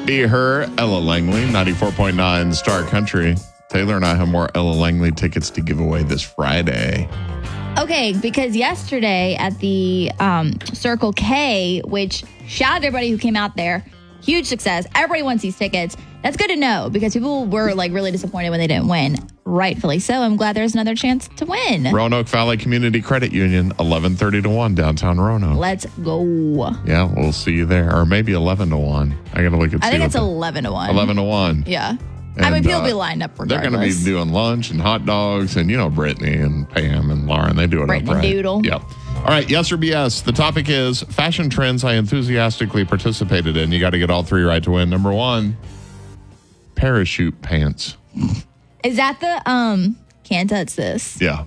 Be Her, Ella Langley, 94.9 Star Country. Taylor and I have more Ella Langley tickets to give away this Friday. Okay, because yesterday at the Circle K, which shout out to everybody who came out there, huge success. Everybody wants these tickets. That's good to know because people were like really disappointed when they didn't win. Rightfully so. I'm glad there's another chance to win. Roanoke Valley Community Credit Union, 11:30 to 1 downtown Roanoke. Let's go. Yeah, we'll see you there. Or maybe 11 to 1. I got to look at I think it's 11 to 1. 11 to 1. Yeah. And, I mean, people will be lined up regardless. They're going to be doing lunch and hot dogs. And, you know, Brittany and Pam and Lauren, they do it Brittany up right. Doodle. Yep. All right, yes or BS. The topic is fashion trends I enthusiastically participated in. You got to get all three right to win. Number one, parachute pants. Is that the, can't touch this? Yeah.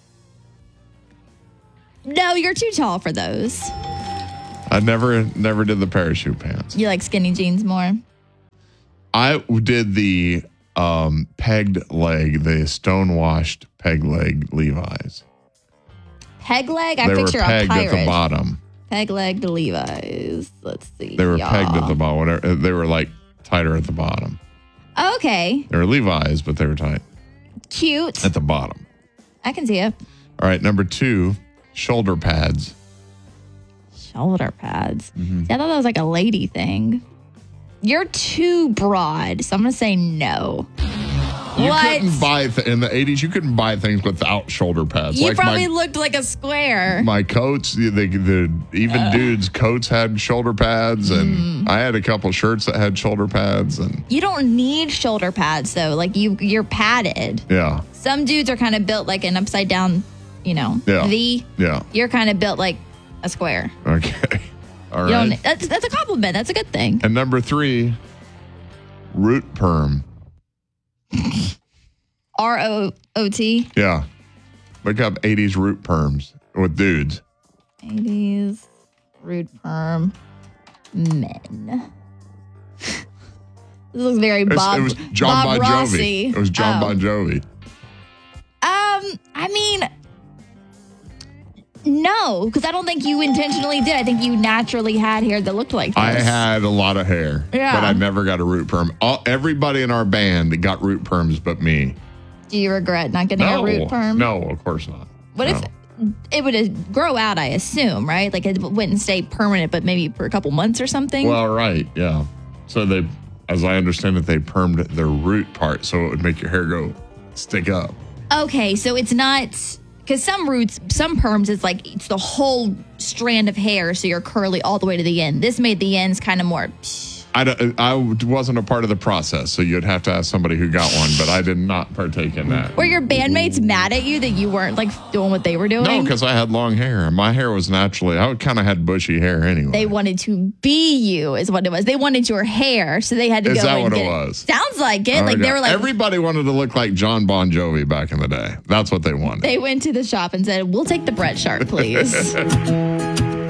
No, you're too tall for those. I never did the parachute pants. You like skinny jeans more? I did the pegged leg, the stonewashed peg leg Levi's. Peg leg? I They were picture a pegged pirate. at the bottom. Peg leg to Levi's. Let's see. They were pegged at the bottom. Whatever. They were like tighter at the bottom. Okay. They were Levi's, but they were tight Cute. at the bottom. I can see it. All right, number two, shoulder pads. Shoulder pads. Mm-hmm. See, I thought that was like a lady thing. You're too broad, so I'm going to say no. You What? couldn't buy in the 80s. You couldn't buy things without shoulder pads. You like probably looked like a square. my coats. Even dudes' coats had shoulder pads, and I had a couple shirts that had shoulder pads, and You don't need shoulder pads, though. Like, you're padded. yeah, Some dudes are kind of built like an upside down, Yeah. V. yeah. You're kind of built like a square. Okay, all You right. don't, that's a compliment. That's a good thing. And number three, root perm. ROOT. Yeah, look up 80s root perms with dudes. 80s root perm men. This looks very Bob. It was John Bob Bon Jovi. Rossi. It was John Bon Jovi. I mean, no, because I don't think you intentionally did. I think you naturally had hair that looked like this. I had a lot of hair, Yeah. but I never got a root perm. Everybody in our band got root perms but me. Do you regret not getting a root perm? No, of course not. What if it would grow out, I assume, right? Like it wouldn't stay permanent, but maybe for a couple months or something? Well, right, yeah. So they, as I understand it, they permed the root part so it would make your hair stick up. Okay, so it's not, because some perms, it's like it's the whole strand of hair, so you're curly all the way to the end. This made the ends kind of more. I wasn't a part of the process, so you'd have to ask somebody who got one, but I did not partake in that. Were your bandmates mad at you that you weren't like doing what they were doing? No, because I had long hair. My hair was naturally, I kind of had bushy hair anyway. They wanted to be you, is what it was. They wanted your hair, so they had to Is go that and what get it was? Sounds like it. Like Okay. they were like, everybody wanted to look like John Bon Jovi back in the day. That's what they wanted. they went to the shop and said, "We'll take the Brett Sharp, please."